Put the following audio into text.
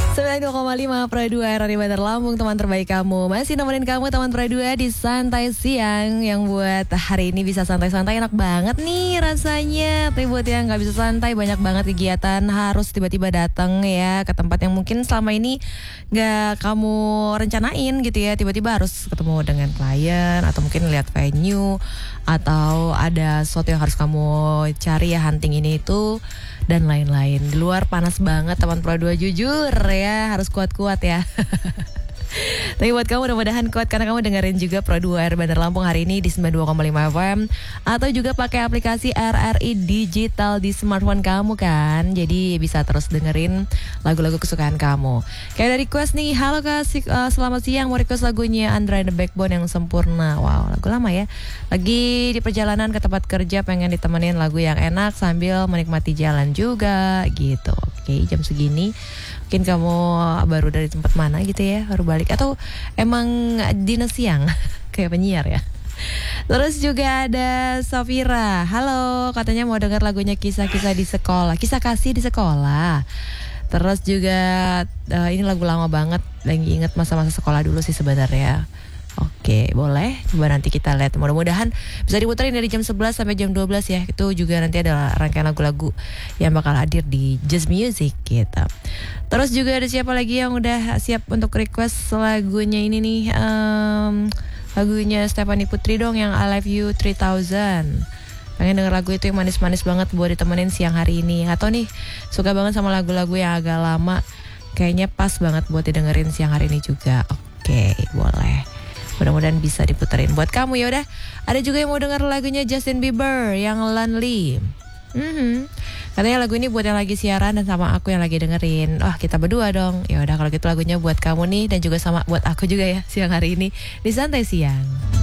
92,5 Pro 2 Radio Bandar Lampung, teman terbaik kamu. Masih nemenin kamu teman Pro 2 di Santai Siang. Yang buat hari ini bisa santai-santai enak banget nih rasanya. Tapi buat yang gak bisa santai, banyak banget kegiatan harus tiba-tiba datang ya ke tempat yang mungkin selama ini gak kamu rencanain gitu ya. Tiba-tiba harus ketemu dengan klien atau mungkin lihat venue, atau ada sesuatu yang harus kamu cari ya, hunting ini itu dan lain-lain. Di luar panas banget teman Pro 2, jujur ya, harus kuat-kuat ya. Tapi buat kamu mudah-mudahan kuat karena kamu dengerin juga Pro 2 R Bandar Lampung hari ini di 92,5 FM, atau juga pakai aplikasi RRI Digital di smartphone kamu kan. Jadi bisa terus dengerin lagu-lagu kesukaan kamu. Kayak dari request nih, halo Kak, selamat siang, mau request lagunya Andra and the Backbone yang Sempurna. Wow, lagu lama ya. Lagi di perjalanan ke tempat kerja, pengen ditemenin lagu yang enak sambil menikmati jalan juga gitu. Oke, jam segini mungkin kamu baru dari tempat mana gitu ya, baru balik atau emang dinas siang kayak penyiar ya. Terus juga ada Safira, halo, katanya mau dengar lagunya Kisah-Kisah di Sekolah, Kisah Kasih di Sekolah. Terus juga ini lagu lama banget, lagi inget masa-masa sekolah dulu sih sebenarnya. Oke, boleh. Coba nanti kita lihat. Mudah-mudahan bisa diputerin dari jam 11 sampai jam 12 ya. Itu juga nanti ada rangkaian lagu-lagu yang bakal hadir di Just Music gitu. Terus juga ada siapa lagi yang udah siap untuk request lagunya ini nih, lagunya Stephanie Putri dong yang I Love You 3000. Pengen denger lagu itu yang manis-manis banget buat ditemenin siang hari ini. Atau nih suka banget sama lagu-lagu yang agak lama, kayaknya pas banget buat didengerin siang hari ini juga. Oke, boleh. Mudah-mudahan bisa diputerin buat kamu ya udah. Ada juga yang mau denger lagunya Justin Bieber yang Lonely. Katanya lagu ini buat yang lagi siaran dan sama aku yang lagi dengerin. Oh, kita berdua dong. Ya udah kalau gitu lagunya buat kamu nih dan juga sama buat aku juga ya siang hari ini di Santai Siang.